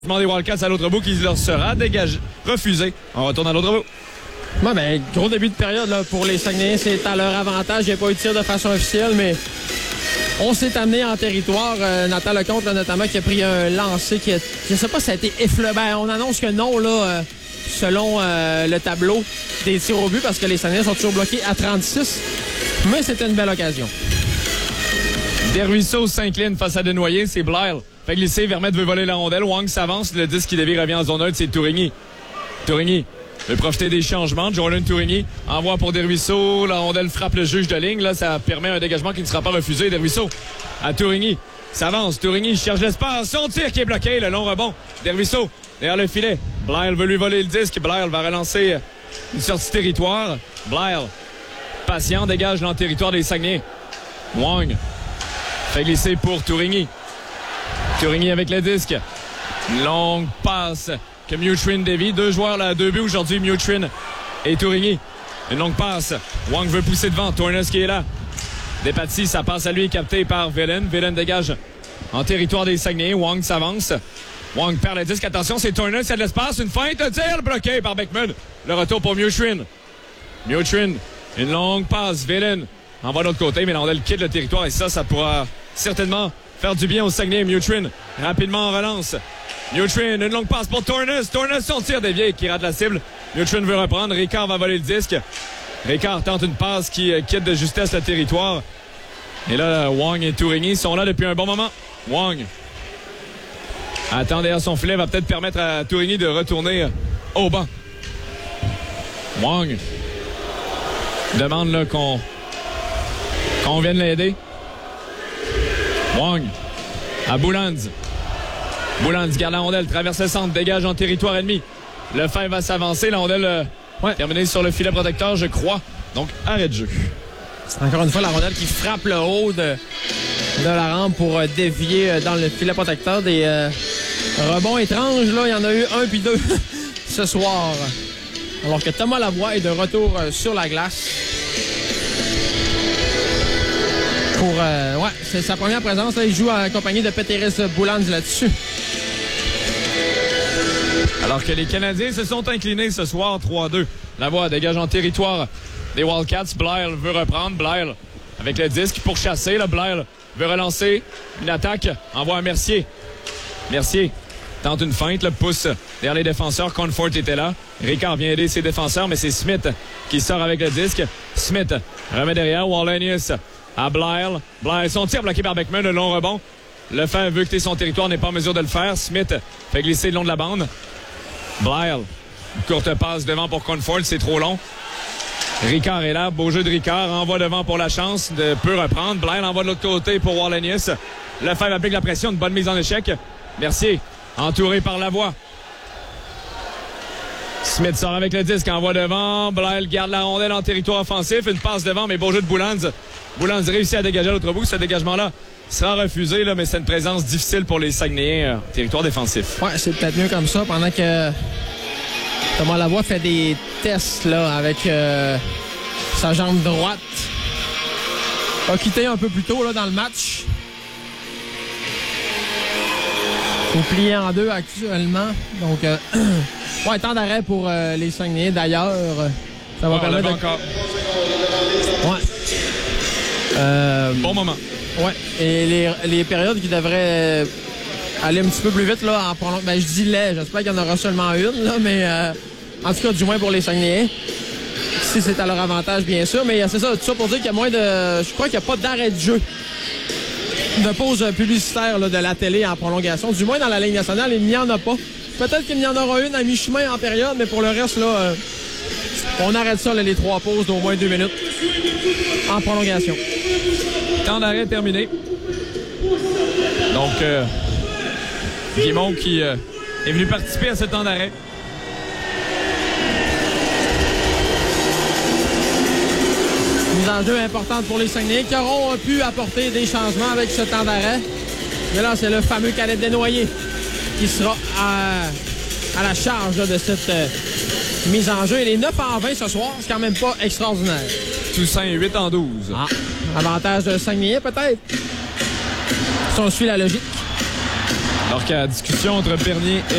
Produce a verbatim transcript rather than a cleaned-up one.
Des Wildcats à l'autre bout qui leur sera dégagé, refusé. On retourne à l'autre bout. Ouais, ben, gros début de période là, pour les Saguenayens, c'est à leur avantage. Il n'y a pas eu de tir de façon officielle, mais on s'est amené en territoire. Euh, Nathan Lecomte, là, notamment, qui a pris un lancer qui a, je sais pas si ça a été effleuré. Ben, on annonce que non, là, euh, selon euh, le tableau des tirs au but, parce que les Saguenayens sont toujours bloqués à trente-six. Mais c'était une belle occasion. Desruisseaux s'incline face à Desnoyers, c'est Blair. Fait glisser, Vermette veut voler la rondelle. Wang s'avance, le disque qui dévie revient en zone neutre, c'est Tourigny. Tourigny veut profiter des changements. Jordan Tourigny envoie pour Desruisseaux. La rondelle frappe le juge de ligne. Là, ça permet un dégagement qui ne sera pas refusé. Desruisseaux à Tourigny. S'avance. Tourigny cherche l'espace. Son tir qui est bloqué. Le long rebond. Desruisseaux derrière le filet. Blair veut lui voler le disque. Blair va relancer une sortie territoire. Blair, patient, dégage dans le territoire des Saguenayens. Wang fait glisser pour Tourigny. Tourigny avec le disque. Une longue passe que Mutrin dévie. Deux joueurs là, deux buts aujourd'hui, Mutrin et Tourigny. Une longue passe. Wang veut pousser devant. Tornes qui est là. Despatie, ça passe à lui, capté par Villen. Villen dégage en territoire des Saguenayens. Wang s'avance. Wang perd le disque. Attention, c'est Tornes, il y a de l'espace. Une feinte, le tir bloqué par Beckman. Le retour pour Mutrin. Mutrin, une longue passe. Villen envoie de l'autre côté, mais la rondelle quitte le territoire et ça, ça pourra certainement faire du bien au Saguenay. Mutrin, rapidement en relance. Mutrin, une longue passe pour Tornes. Tornes, son tir dévié qui rate la cible. Mutrin veut reprendre. Ricard va voler le disque. Ricard tente une passe qui quitte de justesse le territoire. Et là, Wang et Tourigny sont là depuis un bon moment. Wang attend derrière son filet, va peut-être permettre à Tourigny de retourner au banc. Wang demande là qu'on qu'on vienne l'aider. Wang à Boulands. Boulands garde la rondelle, traverse le centre, dégage en territoire ennemi. Le fin va s'avancer, la rondelle euh, ouais. terminée sur le filet protecteur, je crois. Donc, arrêt de jeu. C'est encore une fois la rondelle qui frappe le haut de, de la rampe pour euh, dévier euh, dans le filet protecteur. Des euh, rebonds étranges, là, il y en a eu un puis deux ce soir. Alors que Thomas Lavoie est de retour euh, sur la glace. Pour, euh, ouais, c'est sa première présence. Là, il joue en compagnie de Peteris Boulands là-dessus. Alors que les Canadiens se sont inclinés ce soir trois à deux. Lavoie dégage en territoire des Wildcats. Blair veut reprendre. Blair avec le disque pour chasser. Là, Blair veut relancer une attaque. Envoie à Mercier. Mercier tente une feinte. Le pousse derrière les défenseurs. Conforth était là. Ricard vient aider ses défenseurs, mais c'est Smith qui sort avec le disque. Smith remet derrière. Wallenius à Blair. Blair, son tir bloqué par Beckman, le long rebond. Le fait veut quitter son territoire, n'est pas en mesure de le faire. Smith fait glisser le long de la bande. Blair, une courte passe devant pour Conforth, c'est trop long. Ricard est là, beau jeu de Ricard, envoie devant pour la chance de peut reprendre. Blair envoie de l'autre côté pour Wallenius. Le fait applique la pression, une bonne mise en échec. Mercier, entouré par Lavoie. Smith sort avec le disque, envoie devant. Blair garde la rondelle en territoire offensif. Une passe devant, mais beau jeu de Boulands. Boulands réussit à dégager à l'autre bout. Ce dégagement-là sera refusé, là, mais c'est une présence difficile pour les Saguenayens. Euh, territoire défensif. Ouais, c'est peut-être mieux comme ça. Pendant que Thomas Lavoie fait des tests là, avec euh, sa jambe droite. A quitté un peu plus tôt là, dans le match. Il est plié en deux actuellement. Donc, euh, ouais, temps d'arrêt pour euh, les Saguenayens. D'ailleurs, ça va oh, permettre de... encore. Ouais. Euh... Bon moment. Ouais. Et les, les périodes qui devraient aller un petit peu plus vite là, en prolongation. Ben, je dis les. J'espère qu'il y en aura seulement une, là, mais euh, en tout cas, du moins pour les Saguenayens. Si c'est à leur avantage, bien sûr. Mais c'est ça, tout ça pour dire qu'il y a moins de. Je crois qu'il n'y a pas d'arrêt de jeu. De pause publicitaire là, de la télé en prolongation. Du moins dans la Ligue nationale, il n'y en a pas. Peut-être qu'il y en aura une à mi-chemin en période, mais pour le reste, là, euh, on arrête ça, là, les trois pauses d'au moins deux minutes en prolongation. Temps d'arrêt terminé. Donc, euh, Guimond qui euh, est venu participer à ce temps d'arrêt. Mise en jeu importante pour les Saguenayens qui auront pu apporter des changements avec ce temps d'arrêt. Mais là, c'est le fameux Caleb Desnoyers qui sera à, à la charge là, de cette euh, mise en jeu. Et les neuf en vingt ce soir, c'est quand même pas extraordinaire. Toussaint huit en douze. Ah, avantage de Saguenayens peut-être. Si on suit la logique. Alors que la discussion entre Bernier et